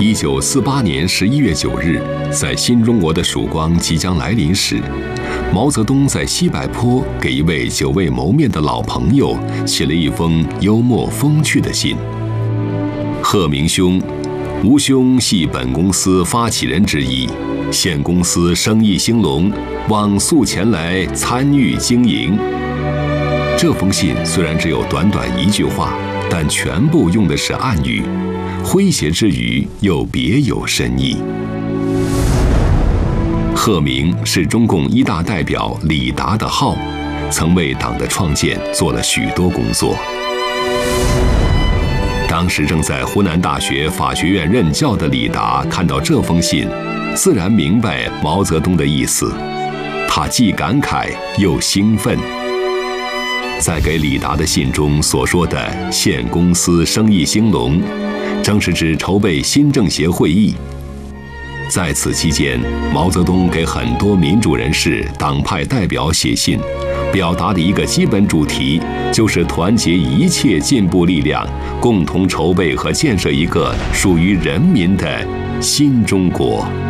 1948年11月9日，在新中国的曙光即将来临时，毛泽东在西柏坡给一位久未谋面的老朋友写了一封幽默风趣的信。贺明兄，吾兄系本公司发起人之一，现公司生意兴隆，望速前来参与经营。这封信虽然只有短短一句话，但全部用的是暗语，诙谐之余又别有深意。贺明是中共一大代表李达的号，曾为党的创建做了许多工作。当时正在湖南大学法学院任教的李达看到这封信，自然明白毛泽东的意思，他既感慨又兴奋。在给李达的信中所说的现公司生意兴隆，正是指筹备新政协会议。在此期间，毛泽东给很多民主人士、党派代表写信，表达的一个基本主题就是团结一切进步力量，共同筹备和建设一个属于人民的新中国。